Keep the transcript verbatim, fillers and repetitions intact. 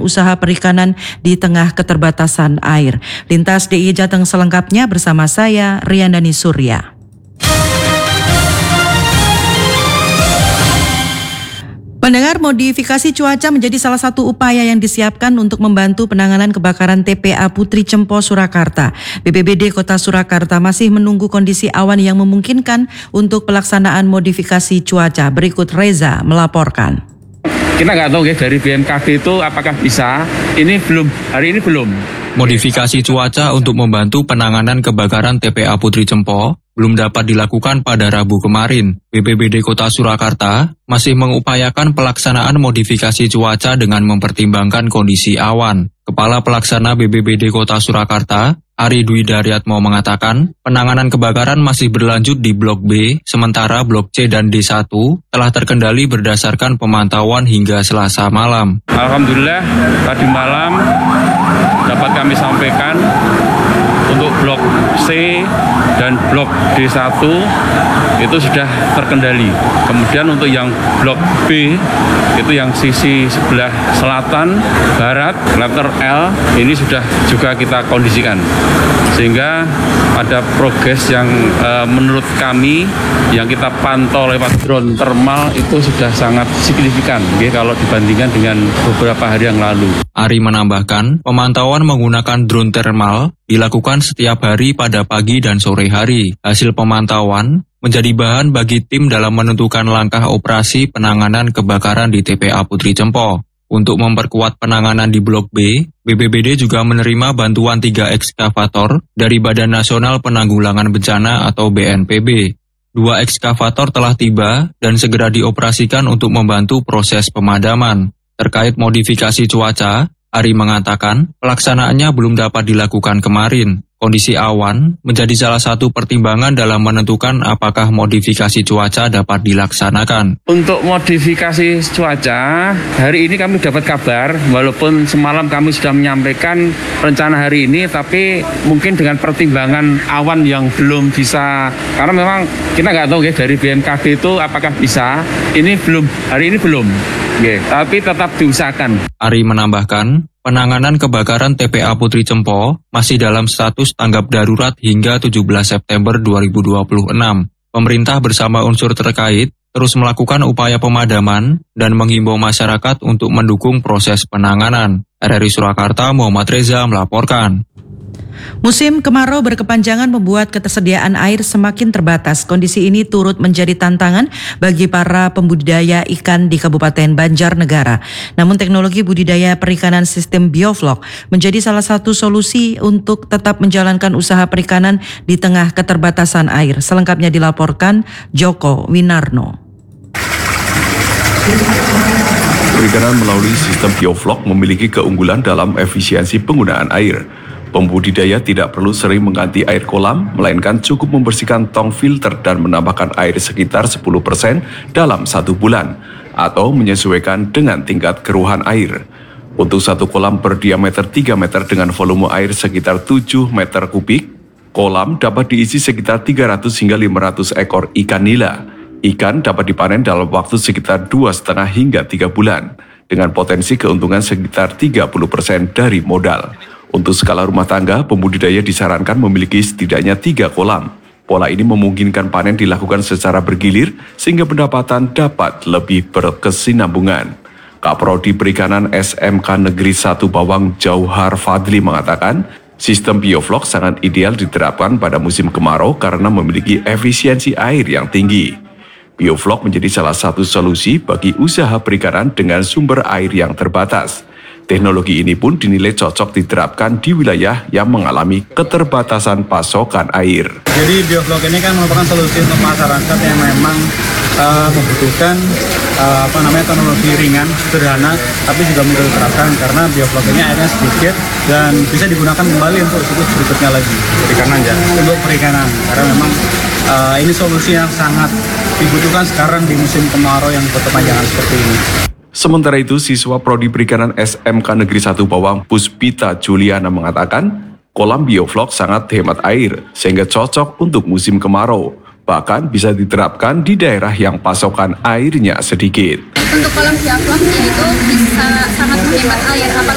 usaha perikanan di tengah keterbatasan air. Lintas D I Jateng selengkapnya bersama saya, Riandani Surya. Pendengar, modifikasi cuaca menjadi salah satu upaya yang disiapkan untuk membantu penanganan kebakaran T P A Putri Cempo Surakarta. B P B D Kota Surakarta masih menunggu kondisi awan yang memungkinkan untuk pelaksanaan modifikasi cuaca. Berikut Reza melaporkan. Kita nggak tahu ya dari B M K G itu apakah bisa. Ini belum, hari ini belum. Modifikasi cuaca untuk membantu penanganan kebakaran T P A Putri Cempo belum dapat dilakukan pada Rabu kemarin. B P B D Kota Surakarta masih mengupayakan pelaksanaan modifikasi cuaca dengan mempertimbangkan kondisi awan. Kepala Pelaksana B P B D Kota Surakarta, Ari Dwi Daryatmo mengatakan, penanganan kebakaran masih berlanjut di Blok B, sementara Blok C dan D satu telah terkendali berdasarkan pemantauan hingga Selasa malam. Alhamdulillah, tadi malam dapat kami sampaikan untuk Blok C dan Blok D satu itu sudah terkendali. Kemudian untuk yang Blok B, itu yang sisi sebelah selatan, barat, letter L, ini sudah juga kita kondisikan. Sehingga ada progres yang e, menurut kami, yang kita pantau lewat drone thermal itu sudah sangat signifikan ya, kalau dibandingkan dengan beberapa hari yang lalu. Ari menambahkan, pemantauan menggunakan drone thermal dilakukan setiap hari pada pagi dan sore hari. Hasil pemantauan menjadi bahan bagi tim dalam menentukan langkah operasi penanganan kebakaran di T P A Putri Cempo. Untuk memperkuat penanganan di Blok B, B P B D juga menerima bantuan tiga ekskavator dari Badan Nasional Penanggulangan Bencana atau B N P B. Dua ekskavator telah tiba dan segera dioperasikan untuk membantu proses pemadaman. Terkait modifikasi cuaca, Ari mengatakan pelaksanaannya belum dapat dilakukan kemarin. Kondisi awan menjadi salah satu pertimbangan dalam menentukan apakah modifikasi cuaca dapat dilaksanakan. Untuk modifikasi cuaca, hari ini kami dapat kabar, walaupun semalam kami sudah menyampaikan rencana hari ini, tapi mungkin dengan pertimbangan awan yang belum bisa, karena memang kita nggak tahu ya dari B M K G itu apakah bisa, ini belum, hari ini belum, ya, tapi tetap diusahakan. Ari menambahkan, penanganan kebakaran T P A Putri Cempo masih dalam status tanggap darurat hingga tujuh belas September dua ribu dua puluh enam. Pemerintah bersama unsur terkait terus melakukan upaya pemadaman dan menghimbau masyarakat untuk mendukung proses penanganan. R R I Surakarta, Muhammad Reza melaporkan. Musim kemarau berkepanjangan membuat ketersediaan air semakin terbatas. Kondisi ini turut menjadi tantangan bagi para pembudidaya ikan di Kabupaten Banjarnegara. Namun teknologi budidaya perikanan sistem bioflok menjadi salah satu solusi untuk tetap menjalankan usaha perikanan di tengah keterbatasan air. Selengkapnya dilaporkan Joko Winarno. Perikanan melalui sistem bioflok memiliki keunggulan dalam efisiensi penggunaan air. Pembudidaya tidak perlu sering mengganti air kolam, melainkan cukup membersihkan tong filter dan menambahkan air sekitar sepuluh persen dalam satu bulan, atau menyesuaikan dengan tingkat keruhan air. Untuk satu kolam berdiameter tiga meter dengan volume air sekitar tujuh meter kubik, kolam dapat diisi sekitar tiga ratus hingga lima ratus ekor ikan nila. Ikan dapat dipanen dalam waktu sekitar dua koma lima hingga tiga bulan, dengan potensi keuntungan sekitar tiga puluh persen dari modal. Untuk skala rumah tangga, pembudidaya disarankan memiliki setidaknya tiga kolam. Pola ini memungkinkan panen dilakukan secara bergilir sehingga pendapatan dapat lebih berkesinambungan. Kaprodi Perikanan S M K Negeri satu Bawang Jauhar Fadli mengatakan, sistem bioflok sangat ideal diterapkan pada musim kemarau karena memiliki efisiensi air yang tinggi. Bioflok menjadi salah satu solusi bagi usaha perikanan dengan sumber air yang terbatas. Teknologi ini pun dinilai cocok diterapkan di wilayah yang mengalami keterbatasan pasokan air. Jadi bioflok ini kan merupakan solusi untuk masyarakat yang memang uh, membutuhkan uh, apa namanya teknologi ringan, sederhana, tapi juga mudah diterapkan karena bioflok ini airnya sedikit dan bisa digunakan kembali untuk siklus berikutnya lagi. Perikanan ya? Untuk perikanan, karena memang uh, ini solusi yang sangat dibutuhkan sekarang di musim kemarau yang berkepanjangan seperti ini. Sementara itu, siswa Prodi Perikanan S M K Negeri satu Bawang Puspita Juliana mengatakan, kolam bioflok sangat hemat air, sehingga cocok untuk musim kemarau. Bahkan bisa diterapkan di daerah yang pasokan airnya sedikit. Untuk kolam bioflok itu bisa sangat menghemat air,